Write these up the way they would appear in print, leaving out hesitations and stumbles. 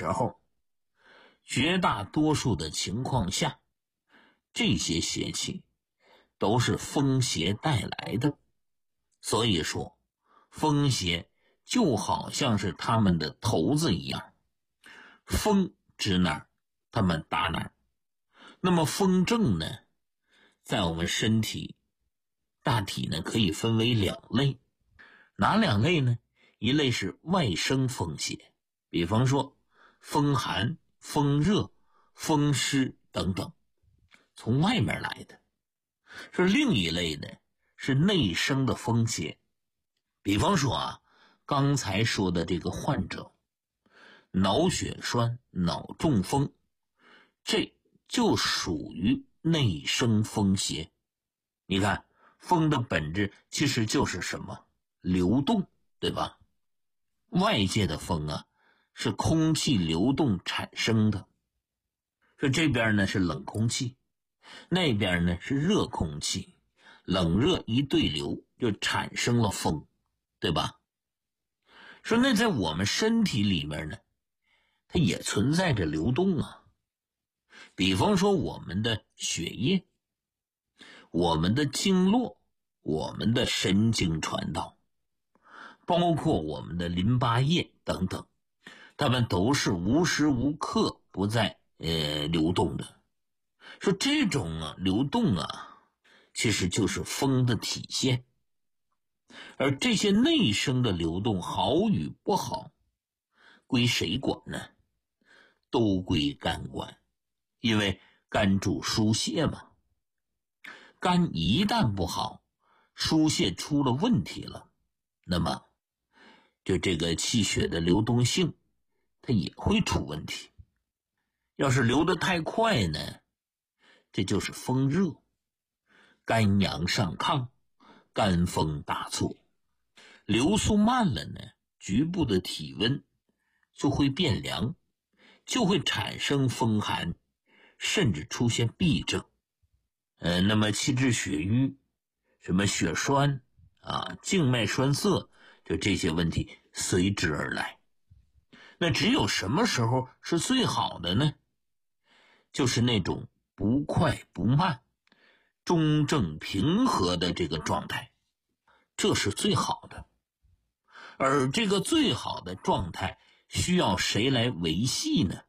时候，绝大多数的情况下，这些邪气都是风邪带来的。所以说，风邪就好像是他们的头子一样，风指哪儿，他们打哪儿。那么风症呢，在我们身体大体呢可以分为两类。哪两类呢？一类是外生风邪，比方说风寒、风热、风湿等等，从外面来的。是另一类呢，是内生的风邪。比方说刚才说的这个患者，脑血栓、脑中风，这就属于内生风邪。你看，风的本质其实就是什么？流动，对吧？外界的风是空气流动产生的。说这边呢是冷空气，那边呢是热空气，冷热一对流就产生了风，对吧？说那在我们身体里面呢，它也存在着流动比方说我们的血液、我们的经络、我们的神经传导，包括我们的淋巴液等等，它们都是无时无刻不在流动的。说这种流动其实就是风的体现。而这些内生的流动好与不好，归谁管呢？都归肝管，因为肝主疏泄嘛。肝一旦不好，疏泄出了问题了，那么就这个气血的流动性它也会出问题。要是流得太快呢，这就是风热，肝阳上亢，肝风大作。流速慢了呢，局部的体温就会变凉，就会产生风寒，甚至出现痹症。那么气滞血瘀，什么血栓静脉栓塞，就这些问题随之而来。那只有什么时候是最好的呢？就是那种不快不慢、中正平和的这个状态，这是最好的。而这个最好的状态需要谁来维系呢？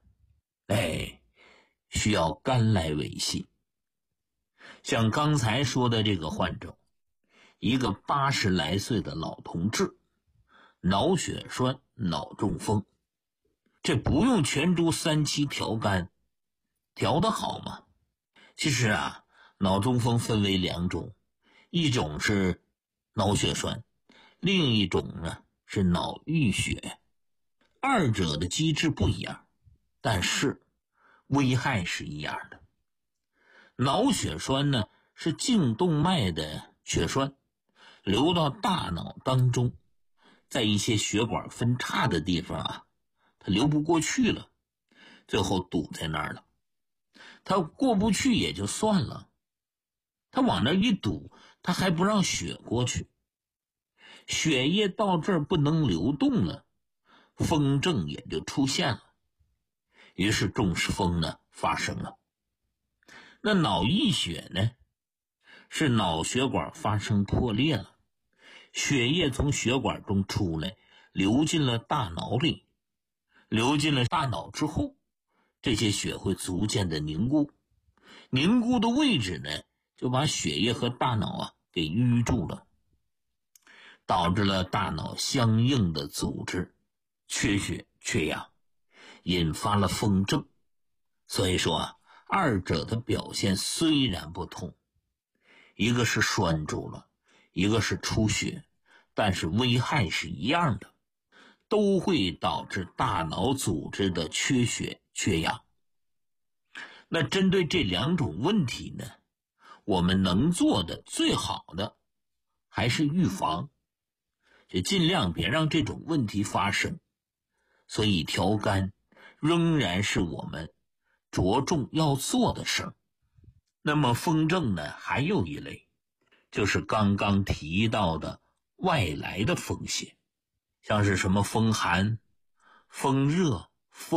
需要肝来维系。像刚才说的这个患者，一个80来岁的老同志，脑血栓、脑中风，这不用全株3七调肝，调得好吗？其实脑中风分为2种，一种是脑血栓，另一种呢是脑淤血。二者的机制不一样，但是危害是一样的。脑血栓呢是颈动脉的血栓流到大脑当中，在一些血管分叉的地方它流不过去了，最后堵在那儿了。它过不去也就算了，它往那一堵，它还不让血过去，血液到这儿不能流动了，风症也就出现了，于是中风呢发生了。那脑溢血呢，是脑血管发生破裂了，血液从血管中出来，流进了大脑里。流进了大脑之后，这些血会逐渐的凝固，凝固的位置呢，就把血液和大脑给淤住了，导致了大脑相应的组织缺血缺氧，引发了风症。所以说二者的表现虽然不同，一个是栓住了，一个是出血，但是危害是一样的，都会导致大脑组织的缺血缺氧。那针对这2种问题呢，我们能做的最好的还是预防，就尽量别让这种问题发生。所以调肝仍然是我们着重要做的事儿。那么风症呢，还有一类，就是刚刚提到的外来的风邪，像是什么风寒、风热、